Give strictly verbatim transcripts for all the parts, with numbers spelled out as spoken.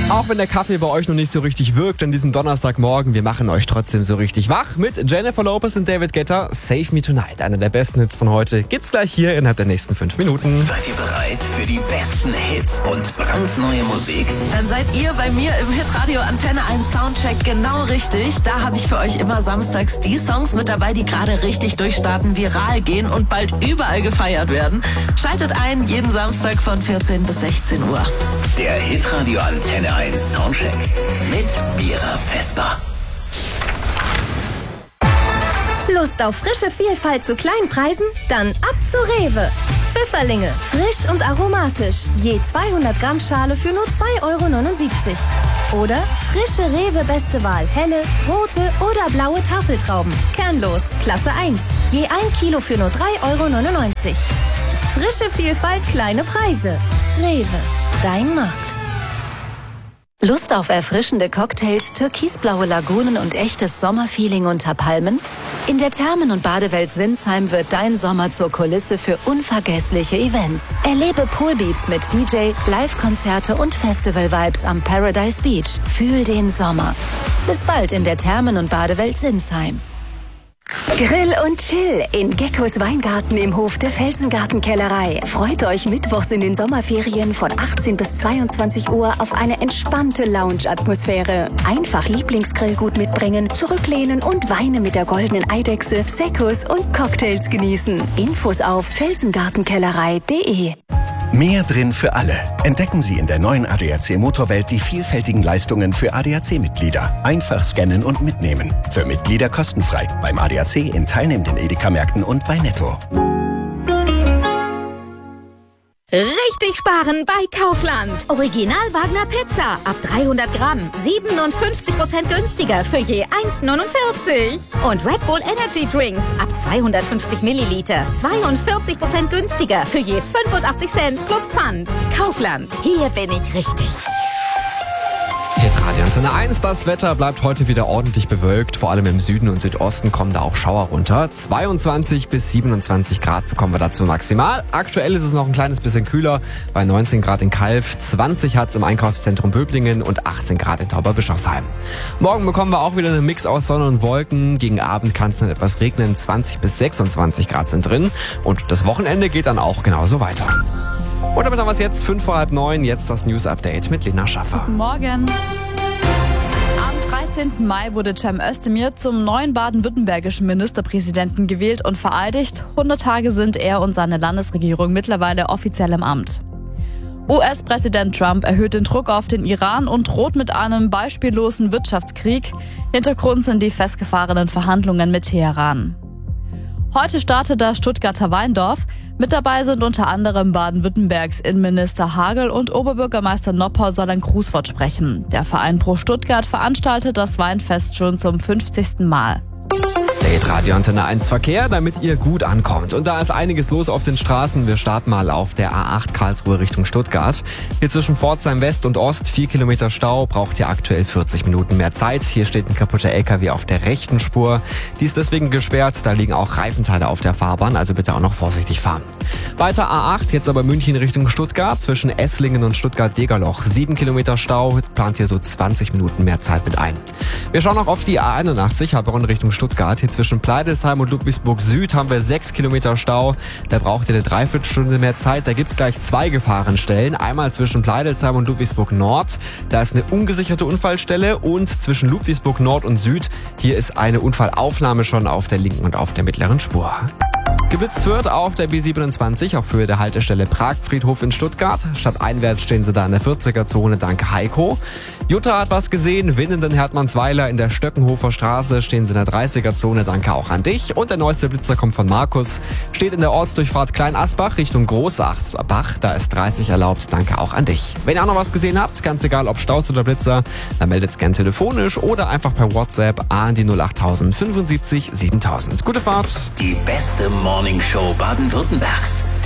Auch wenn der Kaffee bei euch noch nicht so richtig wirkt an diesem Donnerstagmorgen, wir machen euch trotzdem so richtig wach mit Jennifer Lopez und David Guetta. Save Me Tonight, einer der besten Hits von heute, gibt's gleich hier innerhalb der nächsten fünf Minuten. Seid ihr bereit für die besten Hits und brandneue Musik? Dann seid ihr bei mir im Hitradio Antenne eins Soundcheck genau richtig. Da habe ich für euch immer samstags die Songs mit dabei, die gerade richtig durchstarten, viral gehen und bald überall gefeiert werden. Schaltet ein, jeden Samstag von vierzehn bis sechzehn Uhr. Der Hitradio Antenne eins Soundcheck mit Mira Vesper. Lust auf frische Vielfalt zu kleinen Preisen? Dann ab zu Rewe. Pfifferlinge, frisch und aromatisch. Je zweihundert Gramm Schale für nur zwei Euro neunundsiebzig. Oder frische Rewe Beste Wahl, helle, rote oder blaue Tafeltrauben. Kernlos, Klasse eins. Je ein Kilo für nur drei Euro neunundneunzig. Frische Vielfalt, kleine Preise. Rewe, dein Markt. Lust auf erfrischende Cocktails, türkisblaue Lagunen und echtes Sommerfeeling unter Palmen? In der Thermen- und Badewelt Sinsheim wird dein Sommer zur Kulisse für unvergessliche Events. Erlebe Poolbeats mit D J, Live-Konzerte und Festival-Vibes am Paradise Beach. Fühl den Sommer. Bis bald in der Thermen- und Badewelt Sinsheim. Grill und Chill in Geckos Weingarten im Hof der Felsengartenkellerei. Freut euch mittwochs in den Sommerferien von achtzehn bis zweiundzwanzig Uhr auf eine entspannte Lounge-Atmosphäre. Einfach Lieblingsgrillgut mitbringen, zurücklehnen und Weine mit der goldenen Eidechse, Seccos und Cocktails genießen. Infos auf felsengartenkellerei punkt de. Mehr drin für alle. Entdecken Sie in der neuen A D A C Motorwelt die vielfältigen Leistungen für A D A C-Mitglieder. Einfach scannen und mitnehmen. Für Mitglieder kostenfrei. Beim A D A C in teilnehmenden Edeka-Märkten und bei Netto. Richtig sparen bei Kaufland. Original Wagner Pizza ab dreihundert Gramm. siebenundfünfzig Prozent günstiger für je eins neunundvierzig. Und Red Bull Energy Drinks ab zweihundertfünfzig Milliliter. zweiundvierzig Prozent günstiger für je fünfundachtzig Cent plus Pfand. Kaufland. Hier bin ich richtig. Hitradio Antenne eins, das Wetter bleibt heute wieder ordentlich bewölkt. Vor allem im Süden und Südosten kommen da auch Schauer runter. zweiundzwanzig bis siebenundzwanzig Grad bekommen wir dazu maximal. Aktuell ist es noch ein kleines bisschen kühler, bei neunzehn Grad in Calw, zwanzig hat es im Einkaufszentrum Böblingen und achtzehn Grad in Tauberbischofsheim. Morgen bekommen wir auch wieder einen Mix aus Sonne und Wolken. Gegen Abend kann es dann etwas regnen, zwanzig bis sechsundzwanzig Grad sind drin. Und das Wochenende geht dann auch genauso weiter. Und damit haben wir es jetzt, fünf vor halb neun, jetzt das News-Update mit Lena Schaffer. Guten Morgen. Am dreizehnten Mai wurde Cem Özdemir zum neuen baden-württembergischen Ministerpräsidenten gewählt und vereidigt. hundert Tage sind er und seine Landesregierung mittlerweile offiziell im Amt. U S-Präsident Trump erhöht den Druck auf den Iran und droht mit einem beispiellosen Wirtschaftskrieg. Hintergrund sind die festgefahrenen Verhandlungen mit Teheran. Heute startet das Stuttgarter Weindorf. Mit dabei sind unter anderem Baden-Württembergs Innenminister Hagel und Oberbürgermeister Noppau soll ein Grußwort sprechen. Der Verein Pro Stuttgart veranstaltet das Weinfest schon zum fünfzigsten Mal. Der Hitradio Antenne eins Verkehr, damit ihr gut ankommt. Und da ist einiges los auf den Straßen. Wir starten mal auf der A acht Karlsruhe Richtung Stuttgart. Hier zwischen Pforzheim West und Ost, vier Kilometer Stau, braucht ihr aktuell vierzig Minuten mehr Zeit. Hier steht ein kaputter L K W auf der rechten Spur. Die ist deswegen gesperrt, da liegen auch Reifenteile auf der Fahrbahn, also bitte auch noch vorsichtig fahren. Weiter A acht, jetzt aber München Richtung Stuttgart, zwischen Esslingen und Stuttgart-Degerloch. sieben Kilometer Stau, plant hier so zwanzig Minuten mehr Zeit mit ein. Wir schauen noch auf die A einundachtzig, Heilbronn Richtung Stuttgart. Hier zwischen Pleidelsheim und Ludwigsburg Süd haben wir sechs Kilometer Stau. Da braucht ihr eine Dreiviertelstunde mehr Zeit. Da gibt's gleich zwei Gefahrenstellen. Einmal zwischen Pleidelsheim und Ludwigsburg Nord. Da ist eine ungesicherte Unfallstelle. Und zwischen Ludwigsburg Nord und Süd, hier ist eine Unfallaufnahme schon auf der linken und auf der mittleren Spur. Geblitzt wird auf der B siebenundzwanzig auf Höhe der Haltestelle Pragfriedhof in Stuttgart. Stadteinwärts stehen sie da in der vierziger-Zone, dank Heiko. Jutta hat was gesehen, Winnenden Hertmannsweiler in der Stöckenhofer Straße stehen sie in der dreißiger-Zone, danke auch an dich. Und der neueste Blitzer kommt von Markus, steht in der Ortsdurchfahrt Kleinasbach Richtung Großachsbach, da ist dreißig erlaubt, danke auch an dich. Wenn ihr auch noch was gesehen habt, ganz egal ob Staus oder Blitzer, dann meldet's gern telefonisch oder einfach per WhatsApp an die null acht null null fünfundsiebzig siebentausend. Gute Fahrt! Die beste Morning Show Baden-Württembergs.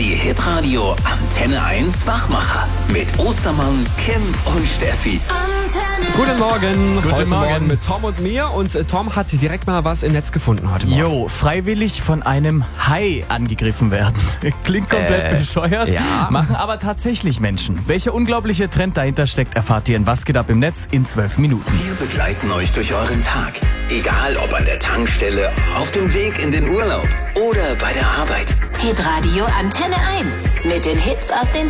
Die Hitradio Antenne eins Wachmacher mit Ostermann, Kim und Steffi. Guten Morgen. Guten heute Morgen. mit Tom und mir. Und äh, Tom hat direkt mal was im Netz gefunden heute Morgen. Jo, freiwillig von einem Hai angegriffen werden. Klingt komplett Äh, bescheuert, ja. machen aber tatsächlich Menschen. Welcher unglaubliche Trend dahinter steckt, erfahrt ihr in Was geht ab im Netz in zwölf Minuten. Wir begleiten euch durch euren Tag. Egal ob an der Tankstelle, auf dem Weg in den Urlaub oder bei der Arbeit. Hitradio Antenne eins mit den Hits aus den